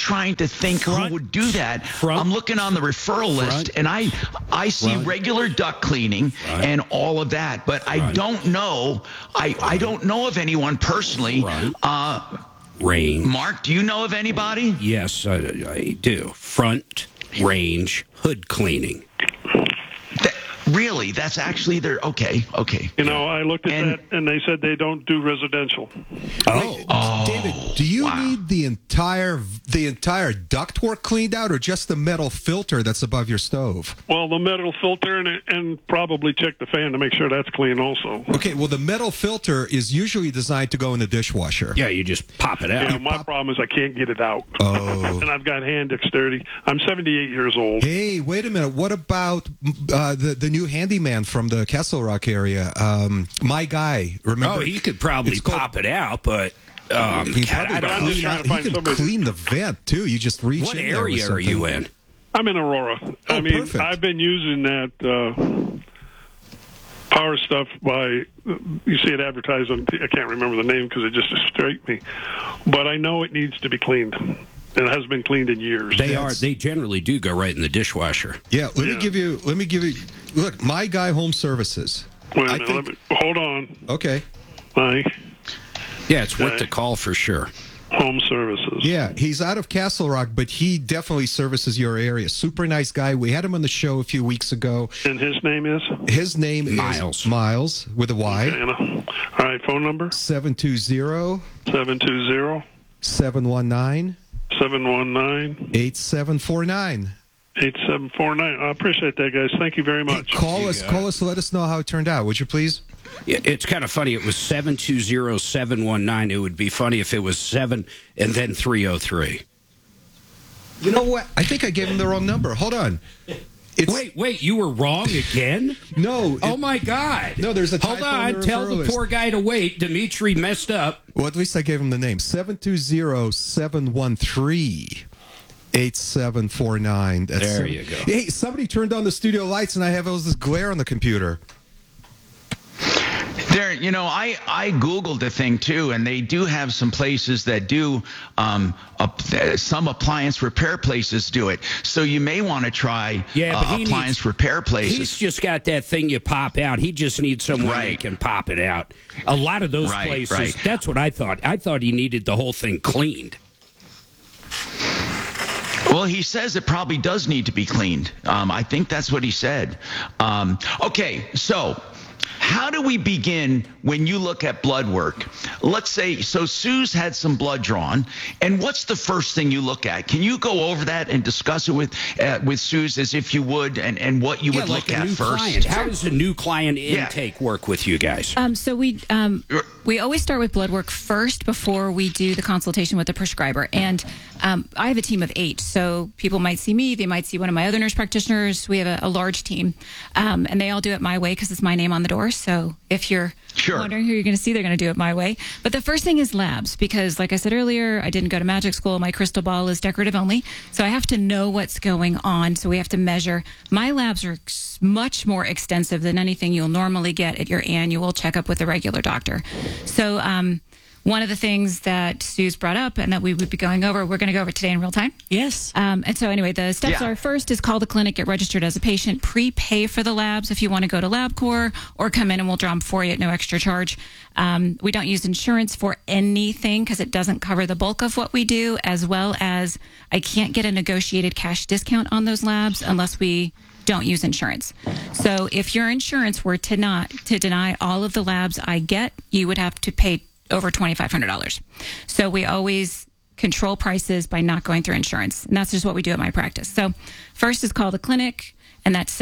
trying to think who would do that. I'm looking on the referral list, and I see regular duct cleaning and all of that, but I don't know. I don't know of anyone personally. Range. Mark, do you know of anybody? Yes, I do. Front range hood cleaning. Really? That's actually their... Okay. You know, I looked at that, and they said they don't do residential. David, do you need the entire ductwork cleaned out, or just the metal filter that's above your stove? Well, the metal filter, and probably check the fan to make sure that's clean also. Okay, well, the metal filter is usually designed to go in the dishwasher. Yeah, you just pop it out. Yeah, my problem is I can't get it out. Oh. And I've got hand dexterity. I'm 78 years old. Hey, wait a minute. What about the new handyman from the Castle Rock area? My guy, remember? Oh, he could probably pop it out, but... he could clean the vent, too. You just reach What in there area are you in? I'm in Aurora. Oh, I mean, perfect. I've been using that power stuff by, you see it advertised on, I can't remember the name because it just escaped me, but I know it needs to be cleaned. It has been cleaned in years. They generally do go right in the dishwasher. Yeah, let me give you, look, My Guy Home Services. Wait a minute, hold on. Okay. Yeah, it's worth the call for sure. Home Services. Yeah, he's out of Castle Rock, but he definitely services your area. Super nice guy. We had him on the show a few weeks ago. And his name is? His name is Miles, with a Y. Okay, all right, phone number? 720 720 719 719 8749. 8749. I appreciate that, guys. Thank you very much. Hey, call us, let us know how it turned out, would you please? Yeah, it's kind of funny. It was 720-719. It would be funny if it was 7 and then 303. You know what? I think I gave him the wrong number. Hold on. Wait, you were wrong again? No. Oh, my God. No, there's a typo. Hold on. Tell the poor guy to wait. Dimitri messed up. Well, at least I gave him the name. 720-713. 8749. There you go. Hey, somebody turned on the studio lights, and I have all this glare on the computer. There, you know, I Googled the thing, too, and they do have some places that do, some appliance repair places do it. So you may want to try appliance repair places. He's just got that thing you pop out. He just needs someone who can pop it out. A lot of those places, that's what I thought. I thought he needed the whole thing cleaned. Well, he says it probably does need to be cleaned. I think that's what he said. Okay, so how do we begin when you look at blood work? Let's say, so Sue's had some blood drawn, and what's the first thing you look at? Can you go over that and discuss it with Sue's as if you would, and what you would look at first? Client. How does a new client intake work with you guys? So we always start with blood work first before we do the consultation with the prescriber. And I have a team of 8, so people might see me, they might see one of my other nurse practitioners. We have a large team, and they all do it my way because it's my name on the door. So if you're wondering who you're going to see, they're going to do it my way. But the first thing is labs, because like I said earlier, I didn't go to magic school. My crystal ball is decorative only. So I have to know what's going on. So we have to measure. My labs are much more extensive than anything you'll normally get at your annual checkup with a regular doctor. So one of the things that Sue's brought up and that we would be going over, we're going to go over today in real time. Yes. And so anyway, the steps are, first is call the clinic, get registered as a patient, prepay for the labs if you want to go to LabCorp, or come in and we'll draw them for you at no extra charge. We don't use insurance for anything because it doesn't cover the bulk of what we do, as well as I can't get a negotiated cash discount on those labs unless we don't use insurance. So if your insurance were to deny all of the labs I get, you would have to pay over $2,500. So we always control prices by not going through insurance. And that's just what we do at my practice. So first is call the clinic, and that's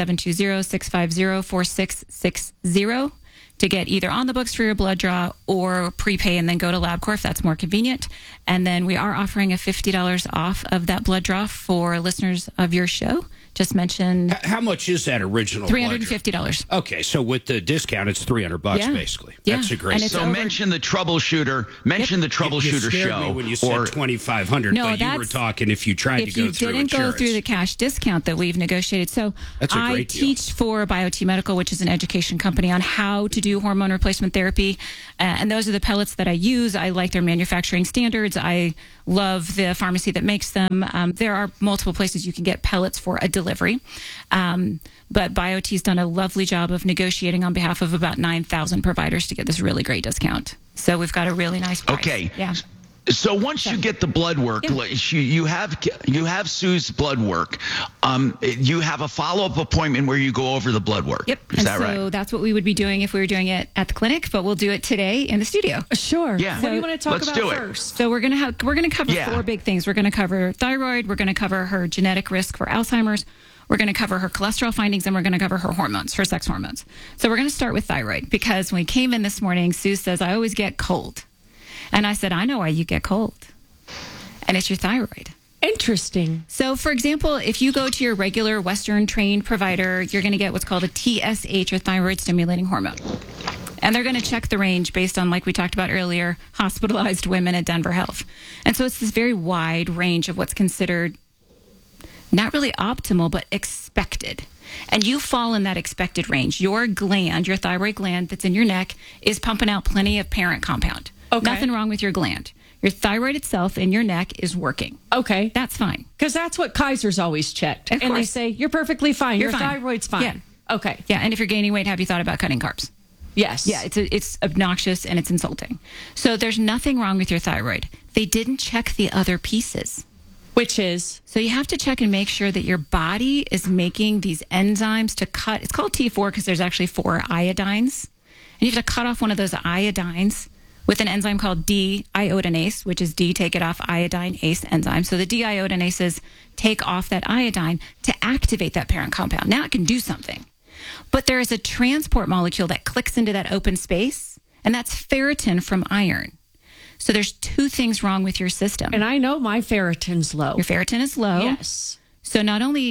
720-650-4660 to get either on the books for your blood draw or prepay and then go to LabCorp if that's more convenient. And then we are offering a $50 off of that blood draw for listeners of your show. Just mentioned. How much is that original? $350. Okay, so with the discount, it's $300 basically. Yeah. That's a great. So mention the troubleshooter. Mention the troubleshooter you show. Me when you said $2,500, no, but you were talking if you tried to go through insurance. If you didn't go through the cash discount that we've negotiated. So that's a great deal. I teach for BioT Medical, which is an education company, on how to do do hormone replacement therapy. And those are the pellets that I use. I like their manufacturing standards. I love the pharmacy that makes them. There are multiple places you can get pellets for a delivery. But BioTe's done a lovely job of negotiating on behalf of about 9,000 providers to get this really great discount. So we've got a really nice price. Okay. Yeah. So once you get the blood work, you have Sue's blood work. You have a follow-up appointment where you go over the blood work. Yep. Is that right? So that's what we would be doing if we were doing it at the clinic, but we'll do it today in the studio. Sure. Yeah. What do you want to talk about do first? So we're gonna cover 4 big things. We're gonna cover thyroid. We're gonna cover her genetic risk for Alzheimer's. We're going to cover her cholesterol findings, and we're going to cover her hormones, her sex hormones. So we're going to start with thyroid, because when we came in this morning, Sue says, I always get cold. And I said, I know why you get cold. And it's your thyroid. Interesting. So, for example, if you go to your regular Western trained provider, you're going to get what's called a TSH, or thyroid stimulating hormone. And they're going to check the range based on, like we talked about earlier, hospitalized women at Denver Health. And so it's this very wide range of what's considered not really optimal, but expected. And you fall in that expected range. Your gland, your thyroid gland that's in your neck, is pumping out plenty of parent compound. Okay. Nothing wrong with your gland. Your thyroid itself in your neck is working. Okay. That's fine. Because that's what Kaiser's always checked. Of and they course. say, you're perfectly fine. You're your fine. thyroid's fine. Yeah. Okay. Yeah, and if you're gaining weight, have you thought about cutting carbs? Yes. Yeah, it's obnoxious and it's insulting. So there's nothing wrong with your thyroid. They didn't check the other pieces. Which is? So you have to check and make sure that your body is making these enzymes to cut. It's called T4 because there's actually 4 iodines. And you have to cut off one of those iodines with an enzyme called D-iodinase, which is D, take it off, iodine, ACE enzyme. So the D-iodinases take off that iodine to activate that parent compound. Now it can do something. But there is a transport molecule that clicks into that open space, and that's ferritin from iron. So there's 2 things wrong with your system. And I know my ferritin's low. Your ferritin is low. Yes. So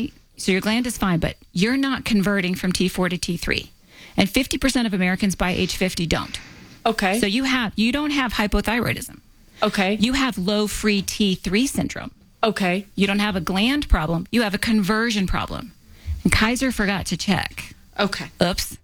so your gland is fine, but you're not converting from T4 to T3. And 50% of Americans by age 50 don't. Okay. So you don't have hypothyroidism. Okay. You have low free T3 syndrome. Okay. You don't have a gland problem. You have a conversion problem. And Kaiser forgot to check. Okay. Oops.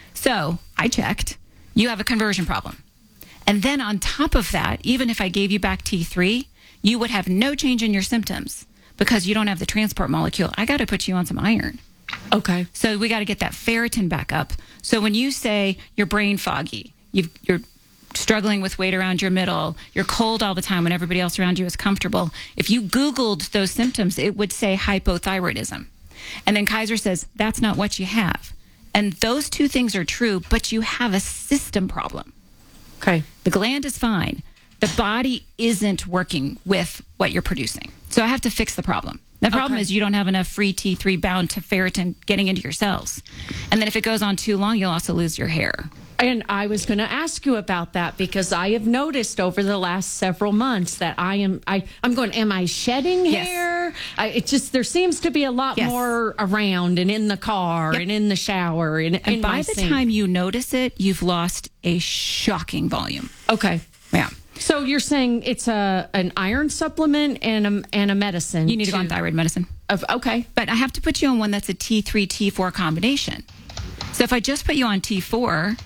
So I checked. You have a conversion problem. And then on top of that, even if I gave you back T3, you would have no change in your symptoms because you don't have the transport molecule. I got to put you on some iron. Okay. So we got to get that ferritin back up. So when you say you're brain foggy, you're struggling with weight around your middle, you're cold all the time when everybody else around you is comfortable, if you Googled those symptoms, it would say hypothyroidism. And then Kaiser says, that's not what you have. And those 2 things are true, but you have a system problem. Okay. The gland is fine. The body isn't working with what you're producing. So I have to fix the problem. The problem is you don't have enough free T3 bound to ferritin getting into your cells. And then if it goes on too long, you'll also lose your hair. And I was going to ask you about that because I have noticed over the last several months that I'm going, am I shedding hair? There seems to be a lot more around and in the car and in the shower. And by the time you notice it, you've lost a shocking volume. Okay. Yeah. So you're saying it's an iron supplement and a medicine. You need to go on thyroid medicine. Okay. But I have to put you on one that's a T3, T4 combination. So if I just put you on T4,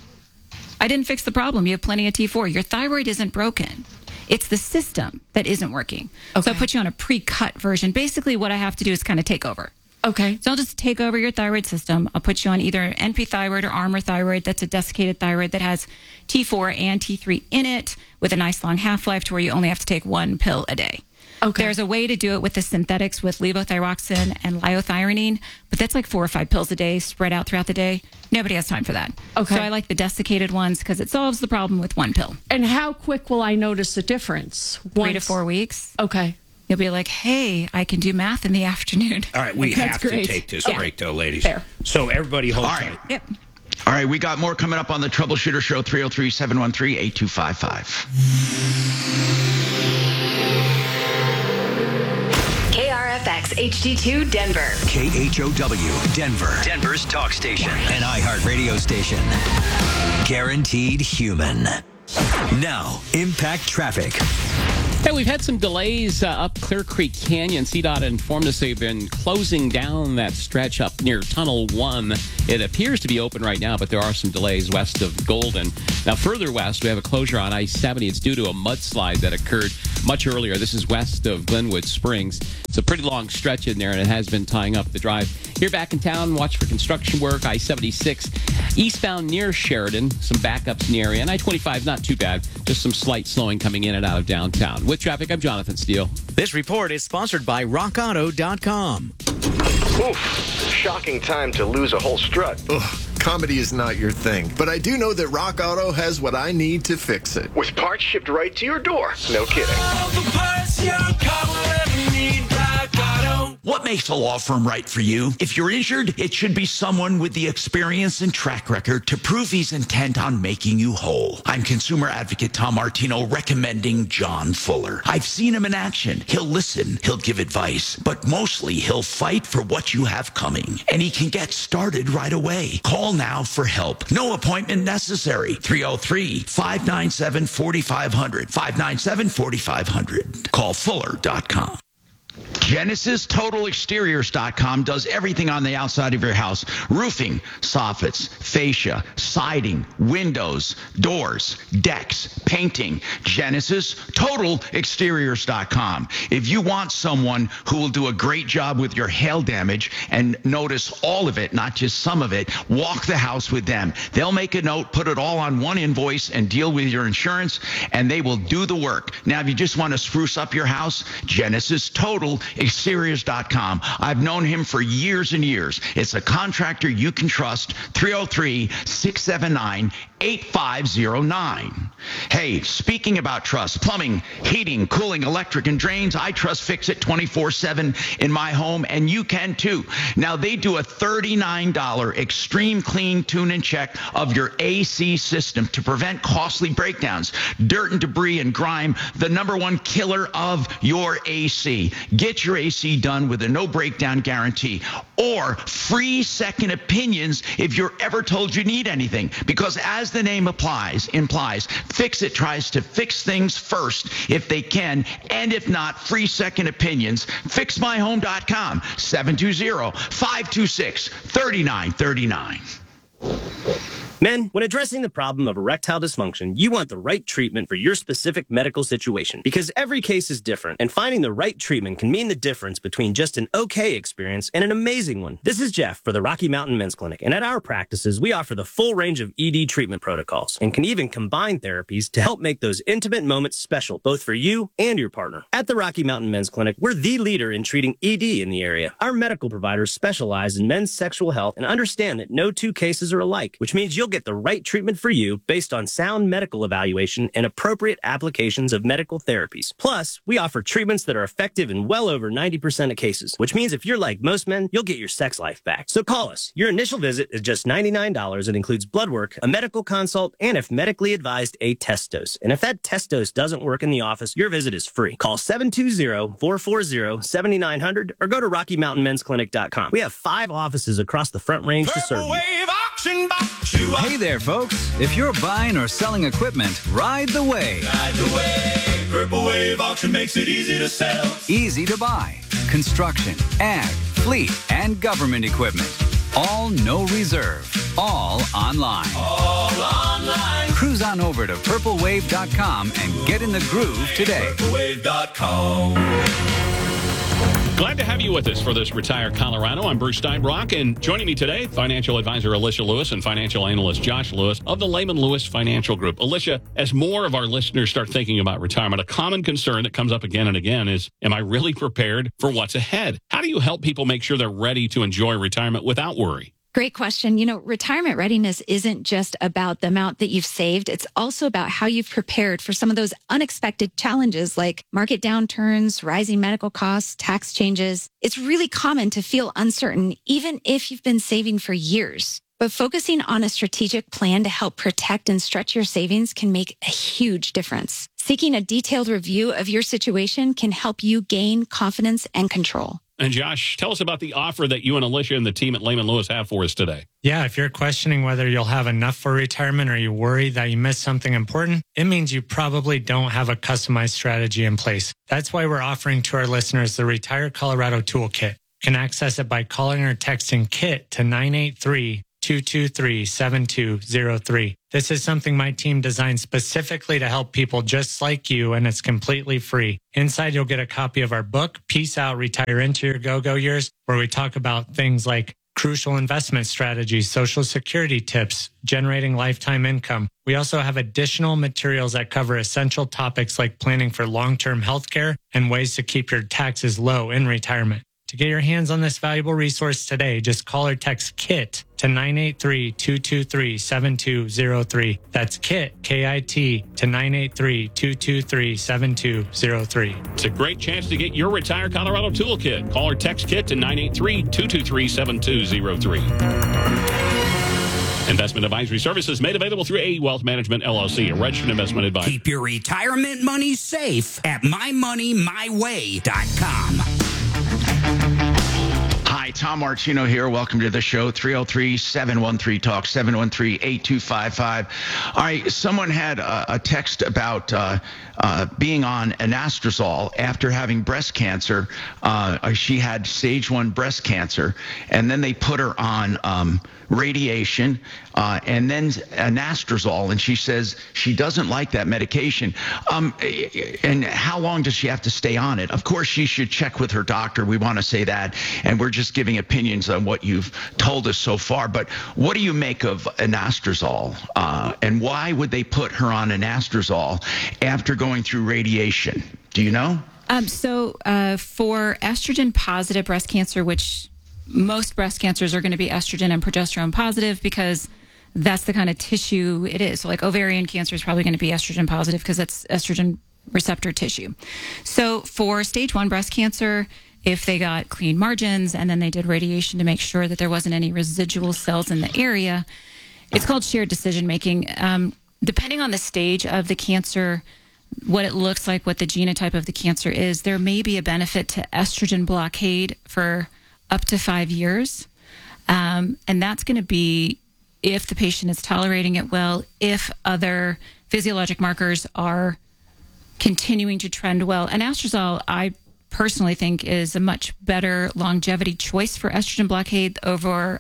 I didn't fix the problem. You have plenty of T4. Your thyroid isn't broken. It's the system that isn't working. Okay. So I put you on a pre-cut version. Basically, what I have to do is kind of take over. Okay. So I'll just take over your thyroid system. I'll put you on either NP thyroid or Armour thyroid. That's a desiccated thyroid that has T4 and T3 in it with a nice long half-life to where you only have to take 1 pill a day. Okay. There's a way to do it with the synthetics with levothyroxine and liothyronine, but that's like 4 or 5 pills a day spread out throughout the day. Nobody has time for that. Okay. So I like the desiccated ones because it solves the problem with 1 pill. And how quick will I notice a difference? 3 to 4 weeks. Okay. You'll be like, hey, I can do math in the afternoon. All right, we have to take this break, though, ladies. Fair. So everybody hold tight. Yep. All right, we got more coming up on the Troubleshooter Show, 303-713-8255. KRFX HD2 Denver. KHOW Denver. Denver's talk station. An iHeart radio station. Guaranteed human. Now, Impact Traffic. Hey, we've had some delays up Clear Creek Canyon. CDOT informed us they've been closing down that stretch up near Tunnel 1. It appears to be open right now, but there are some delays west of Golden. Now, further west, we have a closure on I-70. It's due to a mudslide that occurred much earlier. This is west of Glenwood Springs. It's a pretty long stretch in there, and it has been tying up the drive. Here back in town, watch for construction work. I-76 eastbound near Sheridan. Some backups in the area. And I-25, not too bad. Just some slight slowing coming in and out of downtown. With traffic, I'm Jonathan Steele. This report is sponsored by RockAuto.com. Oof, shocking time to lose a whole strut. Ugh, comedy is not your thing, but I do know that Rock Auto has what I need to fix it. With parts shipped right to your door. No kidding. All the parts your car will ever need, Rock Auto. What makes a law firm right for you? If you're injured, it should be someone with the experience and track record to prove he's intent on making you whole. I'm consumer advocate Tom Martino recommending John Fuller. I've seen him in action. He'll listen, he'll give advice, but mostly he'll fight for what you have coming. And he can get started right away. Call now for help. No appointment necessary. 303-597-4500. 597-4500. Call Fuller.com. GenesisTotalExteriors.com does everything on the outside of your house. Roofing, soffits, fascia, siding, windows, doors, decks, painting. GenesisTotalExteriors.com. If you want someone who will do a great job with your hail damage and notice all of it, not just some of it, walk the house with them. They'll make a note, put it all on one invoice, and deal with your insurance, and they will do the work. Now, if you just want to spruce up your house, GenesisTotalExteriors.com. I've known him for years and years. It's a contractor you can trust. 303-679-8509. Hey, speaking about trust, plumbing, heating, cooling, electric, and drains, I trust Fix-It 24/7 in my home, and you can too. Now, they do a $39 extreme clean, tune, and check of your AC system to prevent costly breakdowns, dirt and debris and grime, the #1 killer of your AC. Get your AC done with a no breakdown guarantee or free second opinions if you're ever told you need anything. Because as the name implies, Fix-It tries to fix things first if they can, and if not, free second opinions. FixMyHome.com, 720-526-3939. Men, when addressing the problem of erectile dysfunction, you want the right treatment for your specific medical situation because every case is different, and finding the right treatment can mean the difference between just an okay experience and an amazing one. This is Jeff for the Rocky Mountain Men's Clinic, and at our practices, we offer the full range of ED treatment protocols and can even combine therapies to help make those intimate moments special, both for you and your partner. At the Rocky Mountain Men's Clinic, we're the leader in treating ED in the area. Our medical providers specialize in men's sexual health and understand that no two cases are alike, which means you'll get the right treatment for you based on sound medical evaluation and appropriate applications of medical therapies. Plus, we offer treatments that are effective in well over 90% of cases, which means if you're like most men, you'll get your sex life back. So call us. Your initial visit is just $99 and includes blood work, a medical consult, and if medically advised, a test dose. And if that test dose doesn't work in the office, your visit is free. Call 720-440-7900 or go to RockyMountainMen'sClinic.com. We have 5 offices across the Front Range to serve you. Hey there, folks. If you're buying or selling equipment, ride the wave. Ride the wave. Purple Wave Auction makes it easy to sell. Easy to buy. Construction, ag, fleet, and government equipment. All no reserve. All online. All online. Cruise on over to purplewave.com and get in the groove today. Purplewave.com. Glad to have you with us for this Retire Colorado. I'm Bruce Steinbrock, and joining me today, financial advisor Alicia Lewis and financial analyst Josh Lewis of the Lehman Lewis Financial Group. Alicia, as more of our listeners start thinking about retirement, a common concern that comes up again and again is, am I really prepared for what's ahead? How do you help people make sure they're ready to enjoy retirement without worry? Great question. You know, retirement readiness isn't just about the amount that you've saved. It's also about how you've prepared for some of those unexpected challenges like market downturns, rising medical costs, tax changes. It's really common to feel uncertain, even if you've been saving for years. But focusing on a strategic plan to help protect and stretch your savings can make a huge difference. Seeking a detailed review of your situation can help you gain confidence and control. And Josh, tell us about the offer that you and Alicia and the team at Lehman Lewis have for us today. Yeah, if you're questioning whether you'll have enough for retirement or you worry that you missed something important, it means you probably don't have a customized strategy in place. That's why we're offering to our listeners the Retire Colorado Toolkit. You can access it by calling or texting KIT to 983-223-7203. This is something my team designed specifically to help people just like you, and it's completely free. Inside, you'll get a copy of our book, Peace Out, Retire Into Your Go-Go Years, where we talk about things like crucial investment strategies, Social Security tips, generating lifetime income. We also have additional materials that cover essential topics like planning for long-term health care and ways to keep your taxes low in retirement. To get your hands on this valuable resource today, just call or text KIT to 983-223-7203. That's KIT, K-I-T, to 983-223-7203. It's a great chance to get your Retire Colorado Toolkit. Call or text KIT to 983-223-7203. Investment advisory services made available through A Wealth Management, LLC, a registered investment advisor. Keep your retirement money safe at mymoneymyway.com. Hi, Tom Martino here. Welcome to the show. 303-713-TALK, 713-8255. All right, someone had a text about being on anastrozole after having breast cancer. She had stage 1 breast cancer, and then they put her on radiation and then anastrozole, and she says she doesn't like that medication. And how long does she have to stay on it? Of course, she should check with her doctor. We want to say that, and we're just giving opinions on what you've told us so far. But what do you make of anastrozole, and why would they put her on anastrozole after going through radiation? Do you know? So for estrogen-positive breast cancer, which most breast cancers are going to be estrogen and progesterone positive because that's the kind of tissue it is. So like ovarian cancer is probably going to be estrogen positive because that's estrogen receptor tissue. So for stage 1 breast cancer, if they got clean margins and then they did radiation to make sure that there wasn't any residual cells in the area, it's called shared decision making. Depending on the stage of the cancer, what it looks like, what the genotype of the cancer is, there may be a benefit to estrogen blockade for up to 5 years. And that's going to be if the patient is tolerating it well, if other physiologic markers are continuing to trend well. And anastrozole, I personally think, is a much better longevity choice for estrogen blockade over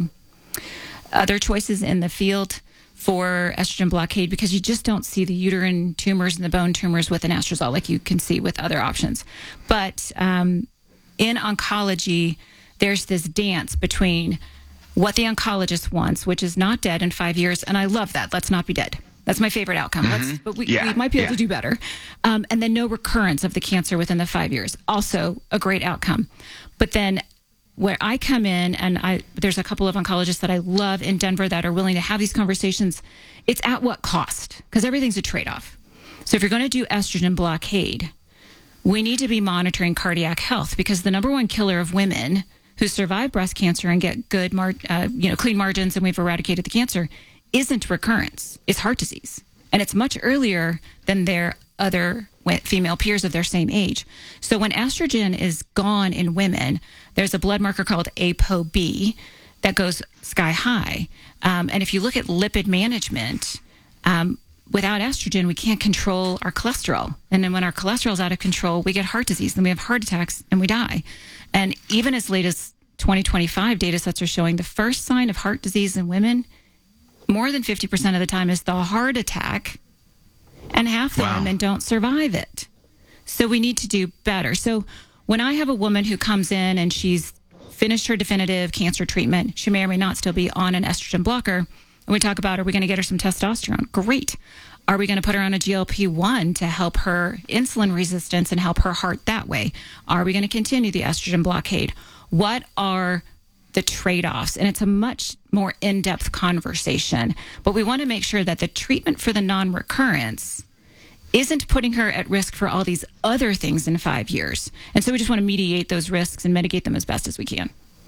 other choices in the field for estrogen blockade, because you just don't see the uterine tumors and the bone tumors with anastrozole like you can see with other options. But in oncology, there's this dance between what the oncologist wants, which is not dead in 5 years, and I love that. Let's not be dead. That's my favorite outcome. But we might be able to do better. And then no recurrence of the cancer within the 5 years. Also a great outcome. But then where I come in, and there's a couple of oncologists that I love in Denver that are willing to have these conversations, it's at what cost? Because everything's a trade-off. So if you're going to do estrogen blockade, we need to be monitoring cardiac health, because the number one killer of women who survive breast cancer and get good, clean margins, and we've eradicated the cancer, isn't recurrence. It's heart disease. And it's much earlier than their other female peers of their same age. So when estrogen is gone in women, there's a blood marker called ApoB that goes sky high. And if you look at lipid management, without estrogen, we can't control our cholesterol. And then when our cholesterol is out of control, we get heart disease, then we have heart attacks, and we die. And even as late as 2025 data sets are showing the first sign of heart disease in women, more than 50% of the time, is the heart attack, and half the women don't survive it. So we need to do better. So when I have a woman who comes in and she's finished her definitive cancer treatment, she may or may not still be on an estrogen blocker, and we talk about, are we going to get her some testosterone? Great. Are we going to put her on a GLP-1 to help her insulin resistance and help her heart that way? Are we going to continue the estrogen blockade? What are the trade-offs? And it's a much more in-depth conversation. But we want to make sure that the treatment for the non-recurrence isn't putting her at risk for all these other things in 5 years. And so we just want to mediate those risks and mitigate them as best as we can.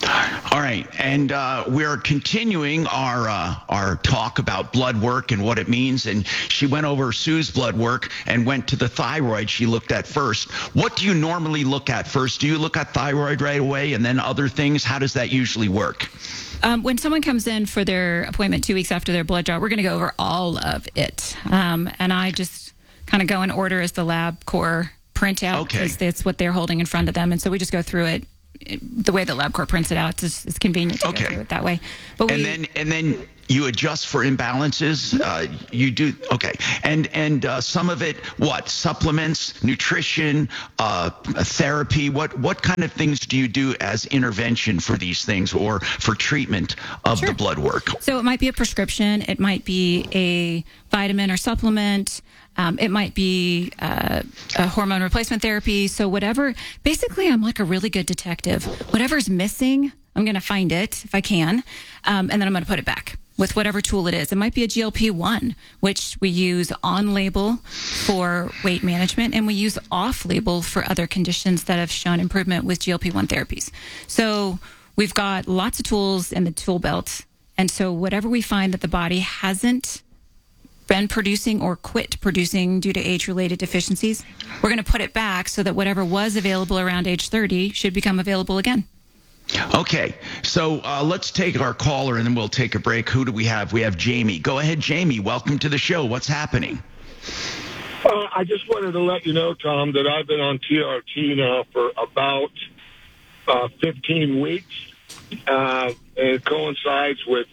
All right, and we're continuing our talk about blood work and what it means. And she went over Sue's blood work and went to the thyroid she looked at first. What do you normally look at first? Do you look at thyroid right away and then other things? How does that usually work? When someone comes in for their appointment 2 weeks after their blood draw, we're going to go over all of it. And I just kind of go in order as the LabCorp printout, because it's what they're holding in front of them. And so we just go through it the way the LabCorp prints it out. It's convenient to go through it that way. But and then you adjust for imbalances. You do and some of it, what, supplements, nutrition, therapy. What kind of things do you do as intervention for these things or for treatment of the blood work? So it might be a prescription. It might be a vitamin or supplement. It might be a hormone replacement therapy. So whatever, basically I'm like a really good detective. Whatever's missing, I'm going to find it if I can. And then I'm going to put it back with whatever tool it is. It might be a GLP-1, which we use on label for weight management, and we use off label for other conditions that have shown improvement with GLP-1 therapies. So we've got lots of tools in the tool belt. And so whatever we find that the body hasn't been producing or quit producing due to age-related deficiencies, we're going to put it back so that whatever was available around age 30 should become available again. Okay, so let's take our caller and then we'll take a break. Who do we have? We have Jamie. Go ahead, Jamie. Welcome to the show. What's happening? I just wanted to let you know, Tom, that I've been on TRT now for about 15 weeks. It coincides with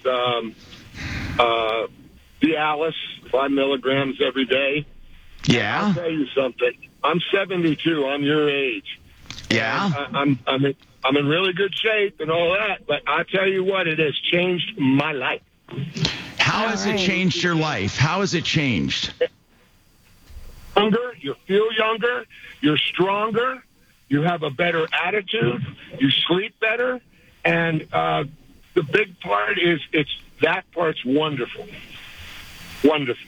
Cialis, 5 milligrams every day. Yeah. I'll tell you something. I'm 72. I'm your age. Yeah. I'm in really good shape and all that, but I tell you what, it has changed my life. How has it changed your life? How has it changed? Younger, you feel younger, you're stronger, you have a better attitude, you sleep better, and the big part is that part's wonderful. Wonderful.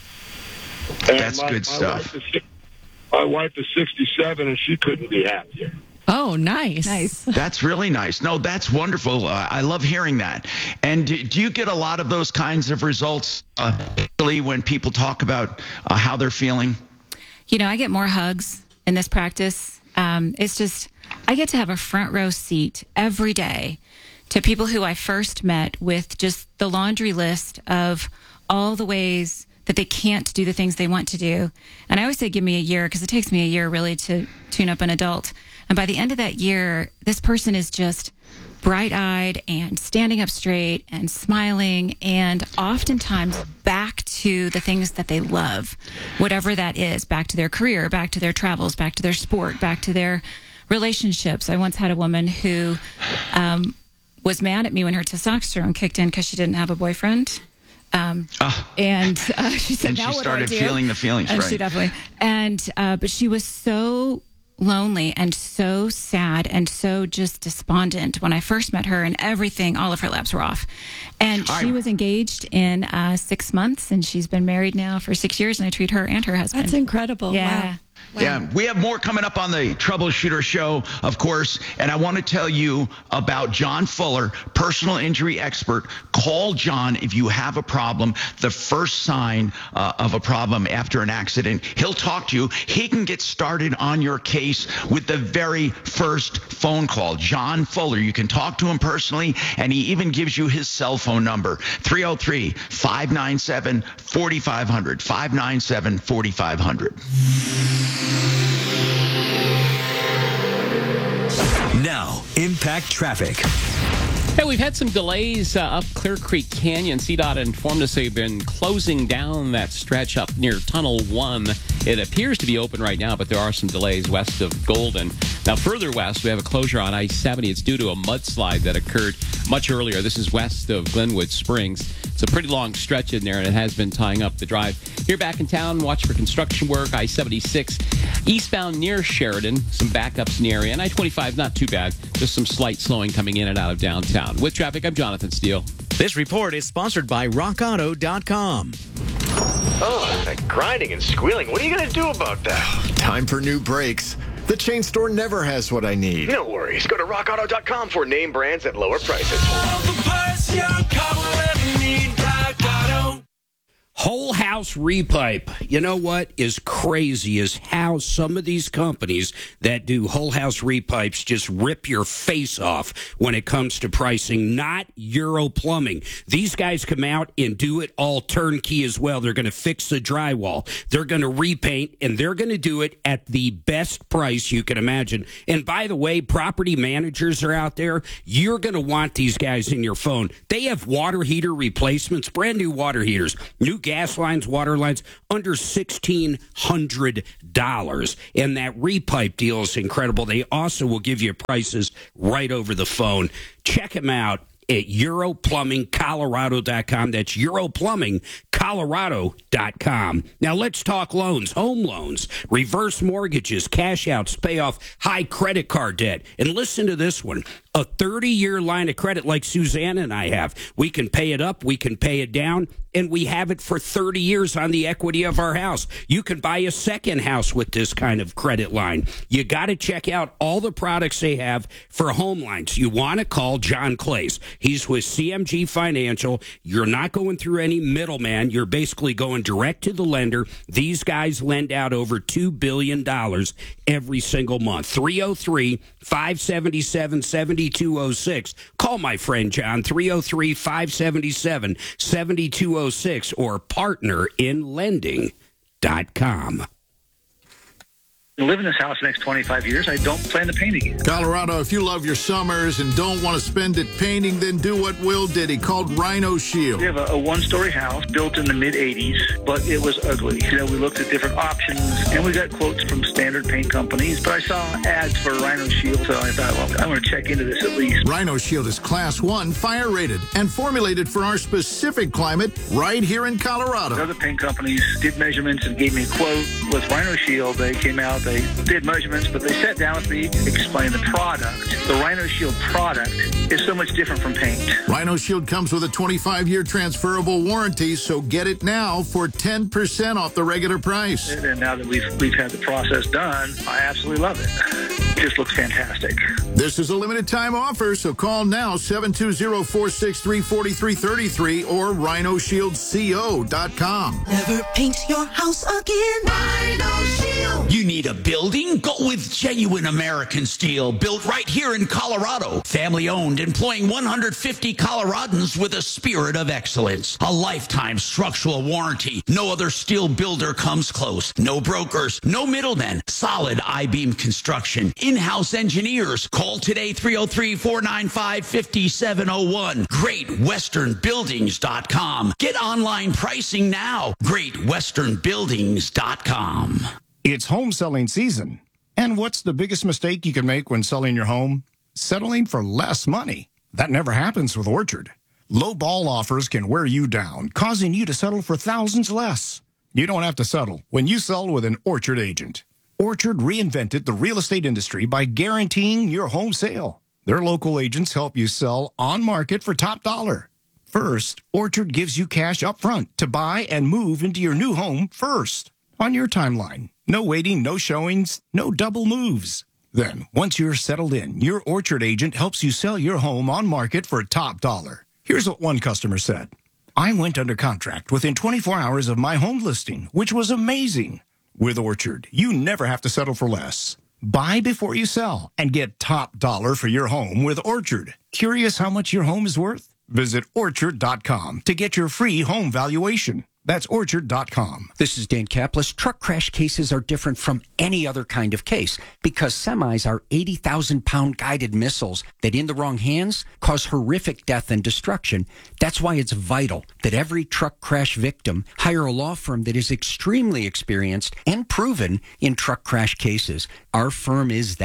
And that's good stuff. My wife is 67, and she couldn't be happier. Oh, nice. That's really nice. No, that's wonderful. I love hearing that. And do you get a lot of those kinds of results when people talk about how they're feeling? You know, I get more hugs in this practice. It's just, I get to have a front row seat every day to people who I first met with just the laundry list of all the ways that they can't do the things they want to do. And I always say, give me a year, because it takes me a year really to tune up an adult. And by the end of that year, this person is just bright-eyed and standing up straight and smiling and oftentimes back to the things that they love, whatever that is, back to their career, back to their travels, back to their sport, back to their relationships. I once had a woman who was mad at me when her testosterone kicked in because she didn't have a boyfriend. And she said, and now she what started do I do? feeling the feelings, and right? She definitely. And but she was so lonely and so sad and so just despondent when I first met her, and everything, all of her labs were off. And she was engaged in 6 months, and she's been married now for 6 years, and I treat her and her husband. That's incredible. Yeah. Wow. Yeah, we have more coming up on the Troubleshooter Show, of course, and I want to tell you about John Fuller, personal injury expert. Call John if you have a problem, the first sign of a problem after an accident. He'll talk to you. He can get started on your case with the very first phone call. John Fuller, you can talk to him personally, and he even gives you his cell phone number, 303-597-4500, 597-4500. Now, Impact Traffic. Hey, we've had some delays up Clear Creek Canyon. CDOT informed us they've been closing down that stretch up near Tunnel 1. It appears to be open right now, but there are some delays west of Golden. Now, further west, we have a closure on I-70. It's due to a mudslide that occurred much earlier. This is west of Glenwood Springs. It's a pretty long stretch in there, and it has been tying up the drive. Here back in town, watch for construction work. I-76 eastbound near Sheridan. Some backups in the area. And I-25, not too bad. Just some slight slowing coming in and out of downtown. With traffic, I'm Jonathan Steele. This report is sponsored by RockAuto.com. Oh, that grinding and squealing. What are you going to do about that? Time for new brakes. The chain store never has what I need. No worries. Go to rockauto.com for name brands at lower prices. All the parts your car will ever need. Rock Auto. Whole house repipe. You know what is crazy is how some of these companies that do whole house repipes just rip your face off when it comes to pricing. Not Euro Plumbing. These guys come out and do it all turnkey as well. They're going to fix the drywall. They're going to repaint, and they're going to do it at the best price you can imagine. And by the way, property managers are out there. You're going to want these guys in your phone. They have water heater replacements, brand new water heaters, new gas lines, water lines, under $1,600. And that repipe deal is incredible. They also will give you prices right over the phone. Check them out at EuroPlumbingColorado.com. That's EuroPlumbingColorado.com. Now let's talk loans, home loans, reverse mortgages, cash outs, pay off high credit card debt. And listen to this one. A 30-year line of credit like Susanna and I have. We can pay it up, we can pay it down, and we have it for 30 years on the equity of our house. You can buy a second house with this kind of credit line. You got to check out all the products they have for home lines. You want to call John Clays. He's with CMG Financial. You're not going through any middleman. You're basically going direct to the lender. These guys lend out over $2 billion every single month. 303-577-7206. Call my friend John, 303-577-7206 or partnerinlending.com. Live in this house the next 25 years. I don't plan to paint again. Colorado, if you love your summers and don't want to spend it painting, then do what Will did. He called Rhino Shield. We have a one-story house built in the mid-'80s, but it was ugly. You know, we looked at different options, and we got quotes from standard paint companies, but I saw ads for Rhino Shield, so I thought, well, I'm going to check into this at least. Rhino Shield is Class 1 fire-rated and formulated for our specific climate right here in Colorado. Other paint companies did measurements and gave me a quote. With Rhino Shield, they came out, they did measurements, but they sat down with me, explained the product. The Rhino Shield product is so much different from paint. Rhino Shield comes with a 25-year transferable warranty, so get it now for 10% off the regular price. And now that we've had the process done, I absolutely love it. It just looks fantastic. This is a limited time offer, so call now 720-463-4333 or rhinoshieldco.com. Never paint your house again. Rhino Shield. You need a building? Go with genuine American steel, built right here in Colorado. Family owned, employing 150 Coloradans with a spirit of excellence. A lifetime structural warranty. No other steel builder comes close. No brokers, no middlemen. Solid I-beam construction. In-house engineers. Call today 303-495-5701. GreatWesternBuildings.com. Get online pricing now. GreatWesternBuildings.com. It's home selling season. And what's the biggest mistake you can make when selling your home? Settling for less money. That never happens with Orchard. Low ball offers can wear you down, causing you to settle for thousands less. You don't have to settle when you sell with an Orchard agent. Orchard reinvented the real estate industry by guaranteeing your home sale. Their local agents help you sell on market for top dollar. First, Orchard gives you cash up front to buy and move into your new home first. On your timeline. No waiting, no showings, no double moves. Then, once you're settled in, your Orchard agent helps you sell your home on market for top dollar. Here's what one customer said. I went under contract within 24 hours of my home listing, which was amazing. With Orchard, you never have to settle for less. Buy before you sell and get top dollar for your home with Orchard. Curious how much your home is worth? Visit Orchard.com to get your free home valuation. That's Orchard.com. This is Dan Kaplis. Truck crash cases are different from any other kind of case because semis are 80,000-pound guided missiles that in the wrong hands cause horrific death and destruction. That's why it's vital that every truck crash victim hire a law firm that is extremely experienced and proven in truck crash cases. Our firm is that.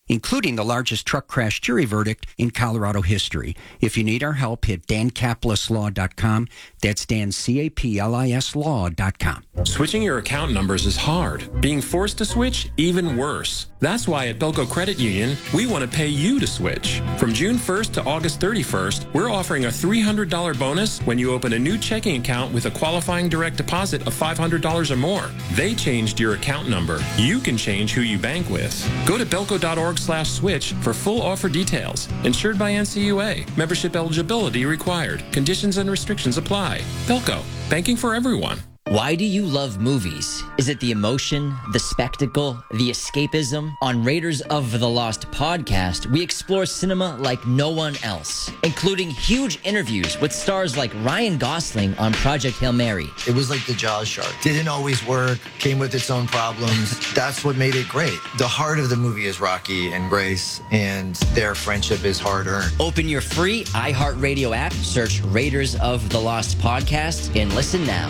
including the largest truck crash jury verdict in Colorado history. If you need our help, hit DanCaplisLaw.com. That's DanCaplisLaw.com. Switching your account numbers is hard. Being forced to switch, even worse. That's why at Belco Credit Union, we want to pay you to switch. From June 1st to August 31st, we're offering a $300 bonus when you open a new checking account with a qualifying direct deposit of $500 or more. They changed your account number. You can change who you bank with. Go to belco.org/switch for full offer details. Insured by NCUA. Membership eligibility required. Conditions and restrictions apply. Belco. Banking for everyone. Why do you love movies? Is it the emotion, the spectacle, the escapism? On Raiders of the Lost podcast, we explore cinema like no one else, including huge interviews with stars like Ryan Gosling on Project Hail Mary. It was like the Jaws shark. Didn't always work, came with its own problems. That's what made it great. The heart of the movie is Rocky and Grace, and their friendship is hard-earned. Open your free iHeartRadio app, search Raiders of the Lost podcast, and listen now.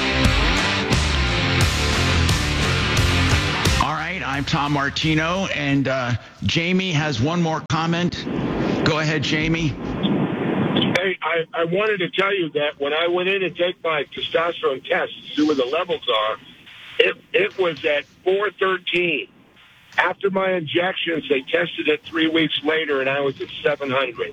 All right, I'm Tom Martino, and Jamie has one more comment. Go ahead, Jamie. Hey, I wanted to tell you that when I went in to take my testosterone test to see where the levels are, it was at 413. After my injections, they tested it 3 weeks later, and I was at 700.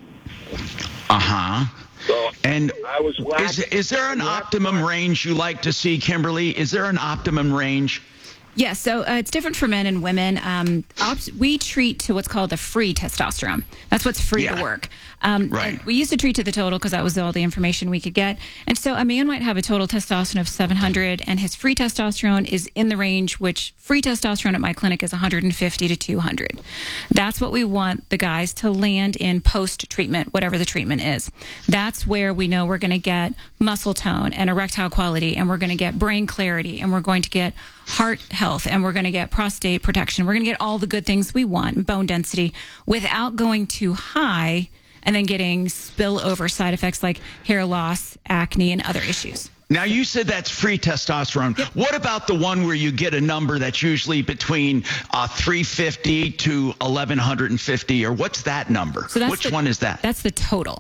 Uh-huh. So and I was is there an optimum range you like to see, Kimberly? Is there an optimum range? Yeah, so it's different for men and women. We treat to what's called the free testosterone. That's what's free to work. Right. We used to treat to the total because that was all the information we could get. And so a man might have a total testosterone of 700, and his free testosterone is in the range, which free testosterone at my clinic is 150 to 200. That's what we want the guys to land in post-treatment, whatever the treatment is. That's where we know we're going to get muscle tone and erectile quality, and we're going to get brain clarity, and we're going to get heart health, and we're going to get prostate protection. We're going to get all the good things we want, bone density, without going too high and then getting spillover side effects like hair loss, acne, and other issues. Now, you said that's free testosterone. Yep. What about the one where you get a number that's usually between 350 to 1150, or what's that number? So which one is that? That's the total.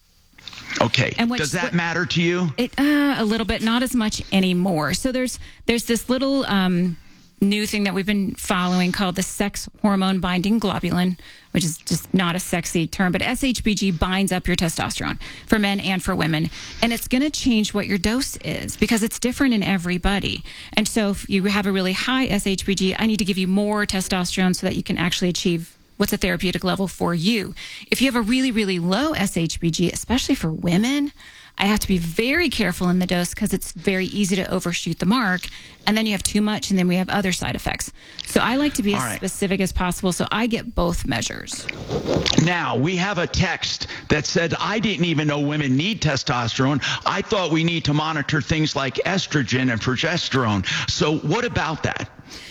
Okay. And does that matter to you? A little bit, not as much anymore. So there's this little new thing that we've been following called the sex hormone binding globulin, which is just not a sexy term, but SHBG binds up your testosterone for men and for women. And it's going to change what your dose is because it's different in everybody. And so if you have a really high SHBG, I need to give you more testosterone so that you can actually achieve what's a therapeutic level for you. If you have a really, really low SHBG, especially for women, I have to be very careful in the dose because it's very easy to overshoot the mark. And then you have too much, and then we have other side effects. So I like to be as specific as possible, so I get both measures. Now, we have a text that said, I didn't even know women need testosterone. I thought we need to monitor things like estrogen and progesterone. So what about that?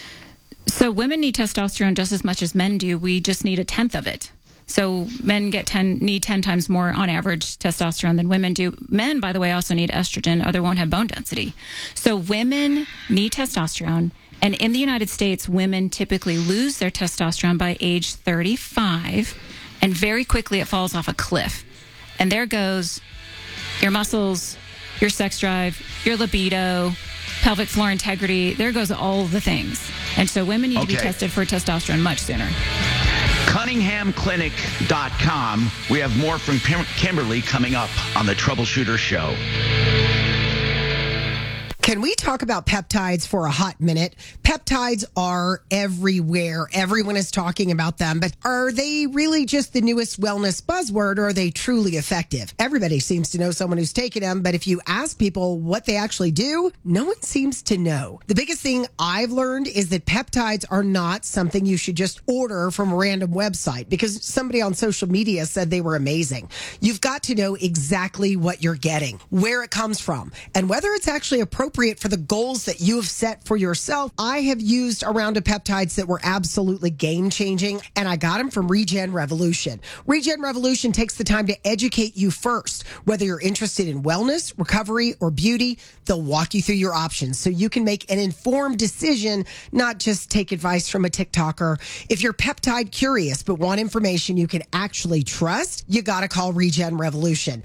So women need testosterone just as much as men do. We just need a tenth of it. So men need 10 times more on average testosterone than women do. Men, by the way, also need estrogen, or they won't have bone density. So women need testosterone. And in the United States, women typically lose their testosterone by age 35. And very quickly it falls off a cliff. And there goes your muscles, your sex drive, your libido, pelvic floor integrity. There goes all the things. And so women need to be tested for testosterone much sooner. CunninghamClinic.com. We have more from Kimberly coming up on the Troubleshooter Show. Can we talk about peptides for a hot minute? Peptides are everywhere. Everyone is talking about them, but are they really just the newest wellness buzzword, or are they truly effective? Everybody seems to know someone who's taken them, but if you ask people what they actually do, no one seems to know. The biggest thing I've learned is that peptides are not something you should just order from a random website because somebody on social media said they were amazing. You've got to know exactly what you're getting, where it comes from, and whether it's actually appropriate appropriate for the goals that you have set for yourself. I have used a round of peptides that were absolutely game-changing, and I got them from Regen Revolution. Regen Revolution takes the time to educate you first. Whether you're interested in wellness, recovery, or beauty, they'll walk you through your options so you can make an informed decision, not just take advice from a TikToker. If you're peptide curious but want information you can actually trust, you got to call Regen Revolution.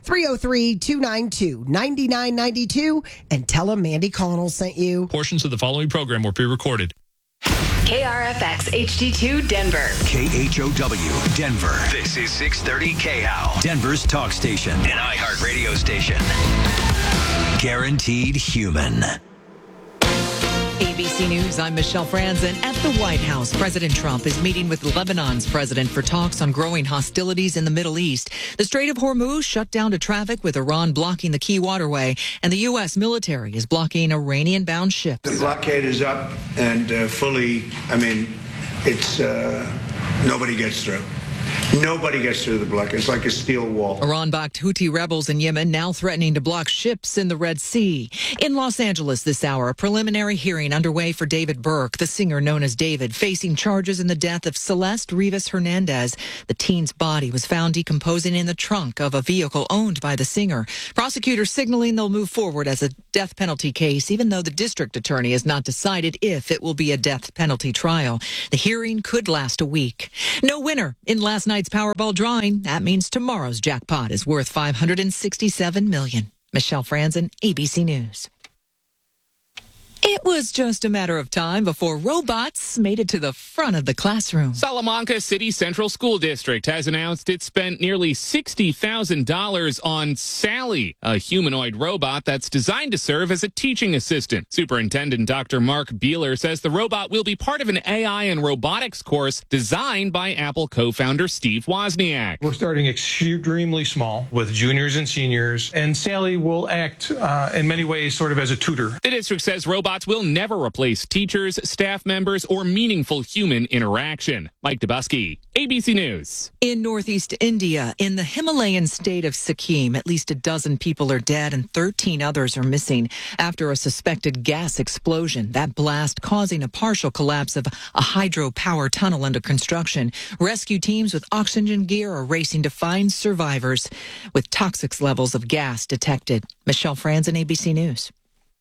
303-292-9992 and tell them Mandy Connell sent you. Portions of the following program were pre-recorded. KRFX HD2 Denver. KHOW Denver. This is 630 KHOW. Denver's talk station. An iHeartRadio station. Guaranteed human. ABC News, I'm Michelle Franzen. At the White House, President Trump is meeting with Lebanon's president for talks on growing hostilities in the Middle East. The Strait of Hormuz shut down to traffic with Iran blocking the key waterway, and the U.S. military is blocking Iranian-bound ships. The blockade is up and it's nobody gets through. Nobody gets through the blockade. It's like a steel wall. Iran-backed Houthi rebels in Yemen now threatening to block ships in the Red Sea. In Los Angeles this hour, a preliminary hearing underway for David Burke, the singer known as David, facing charges in the death of Celeste Rivas Hernandez. The teen's body was found decomposing in the trunk of a vehicle owned by the singer. Prosecutors signaling they'll move forward as a death penalty case, even though the district attorney has not decided if it will be a death penalty trial. The hearing could last a week. No winner in last night's Powerball drawing. That means tomorrow's jackpot is worth $567 million. Michelle Franzen, ABC News. It was just a matter of time before robots made it to the front of the classroom. Salamanca City Central School District has announced it spent nearly $60,000 on Sally, a humanoid robot that's designed to serve as a teaching assistant. Superintendent Dr. Mark Beeler says the robot will be part of an AI and robotics course designed by Apple co-founder Steve Wozniak. We're starting extremely small with juniors and seniors, and Sally will act in many ways sort of as a tutor. The district says robots will never replace teachers, staff members, or meaningful human interaction. Mike Dubusky, ABC News. In northeast India, in the Himalayan state of Sikkim, at least a dozen people are dead and 13 others are missing after a suspected gas explosion. That blast causing a partial collapse of a hydropower tunnel under construction. Rescue teams with oxygen gear are racing to find survivors with toxic levels of gas detected. Michelle Franzen, ABC News.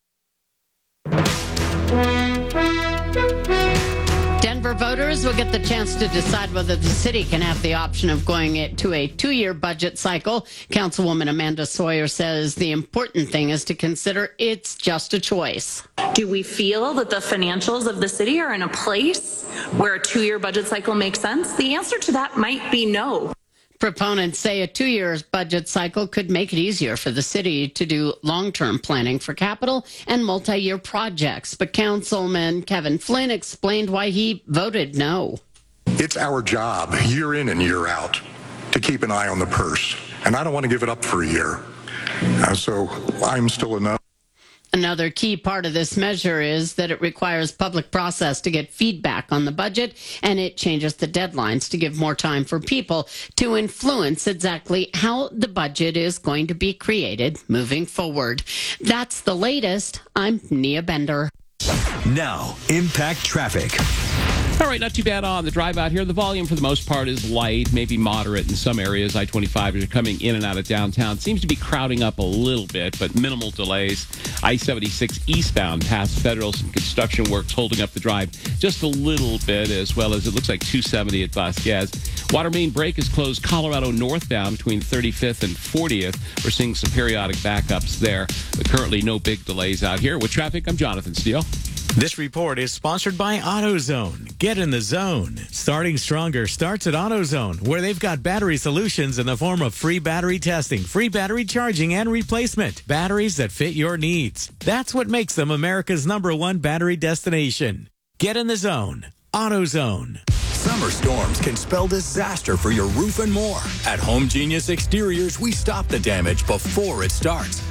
Denver voters will get the chance to decide whether the city can have the option of going to a 2-year budget cycle. Councilwoman Amanda Sawyer says the important thing is to consider it's just a choice. Do we feel that the financials of the city are in a place where a 2-year budget cycle makes sense? The answer to that might be no. Proponents say a 2-year budget cycle could make it easier for the city to do long-term planning for capital and multi-year projects. But Councilman Kevin Flynn explained why he voted no. It's our job, year in and year out, to keep an eye on the purse. And I don't want to give it up for a year. So I'm still a no. Another key part of this measure is that it requires public process to get feedback on the budget, and it changes the deadlines to give more time for people to influence exactly how the budget is going to be created moving forward. That's the latest. I'm Nia Bender. Now, Impact Traffic. All right, not too bad on the drive out here. The volume for the most part is light, maybe moderate in some areas. I-25 is coming in and out of downtown. Seems to be crowding up a little bit, but minimal delays. I-76 eastbound past Federal, some construction works holding up the drive just a little bit, as well as it looks like 270 at Vasquez. Water main break is closed Colorado northbound between 35th and 40th. We're seeing some periodic backups there, but currently no big delays out here. With traffic, I'm Jonathan Steele. This report is sponsored by AutoZone. Get in the zone. Starting stronger starts at AutoZone, where they've got battery solutions in the form of free battery testing, free battery charging, and replacement. Batteries that fit your needs. That's what makes them America's #1 battery destination. Get in the zone. AutoZone. Summer storms can spell disaster for your roof and more. At Home Genius Exteriors, we stop the damage before it starts.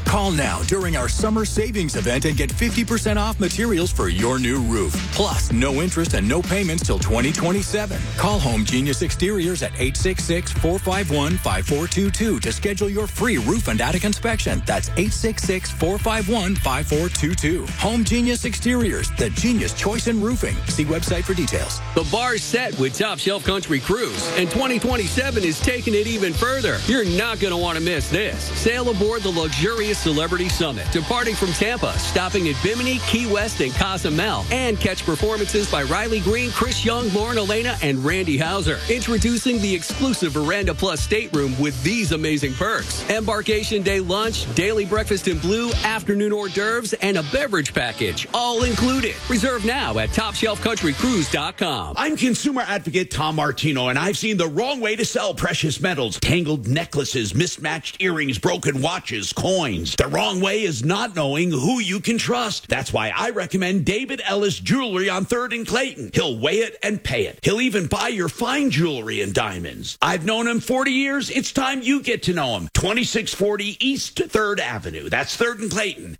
Call now during our summer savings event and get 50% off materials for your new roof. Plus, no interest and no payments till 2027. Call Home Genius Exteriors at 866-451-5422 to schedule your free roof and attic inspection. That's 866-451-5422. Home Genius Exteriors, the genius choice in roofing. See website for details. The bar's set with Top Shelf Country Cruise, and 2027 is taking it even further. You're not going to want to miss this. Sail aboard the luxurious Celebrity Summit, departing from Tampa, stopping at Bimini, Key West, and Cozumel, and catch performances by Riley Green, Chris Young, Lauren Elena, and Randy Hauser. Introducing the exclusive Veranda Plus stateroom with these amazing perks: embarkation day lunch, daily breakfast in blue, afternoon hors d'oeuvres, and a beverage package, all included. Reserve now at TopShelfCountryCruise.com. I'm consumer advocate Tom Martino, and I've seen the wrong way to sell precious metals: tangled necklaces, mismatched earrings, broken watches, coins. The wrong way is not knowing who you can trust. That's why I recommend David Ellis Jewelry on 3rd and Clayton. He'll weigh it and pay it. He'll even buy your fine jewelry and diamonds. I've known him 40 years. It's time you get to know him. 2640 East 3rd Avenue. That's 3rd and Clayton.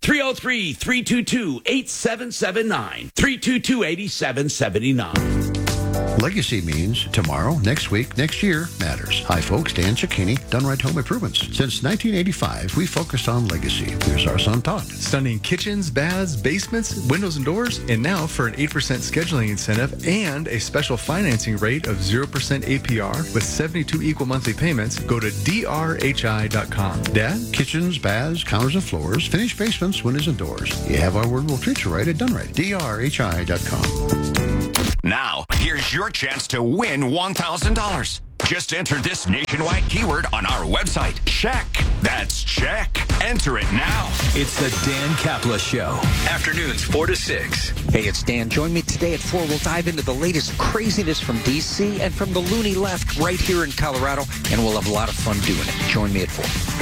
303-322-8779. 322-8779. Legacy means tomorrow, next week, next year matters. Hi, folks. Dan Cicchini, Done Right Home Improvements. Since 1985, we focused on legacy. Here's our son, Todd. Stunning kitchens, baths, basements, windows, and doors. And now for an 8% scheduling incentive and a special financing rate of 0% APR with 72 equal monthly payments, go to drhi.com. Dad? Kitchens, baths, counters, and floors. Finished basements, windows, and doors. You have our word, we'll treat you right at Done Right. drhi.com. Now, here's your chance to win $1,000. Just enter this nationwide keyword on our website. Check. That's check. Enter it now. It's the Dan Kapla Show. Afternoons 4 to 6. Hey, it's Dan. Join me today at 4. We'll dive into the latest craziness from D.C. and from the loony left right here in Colorado, and we'll have a lot of fun doing it. Join me at 4.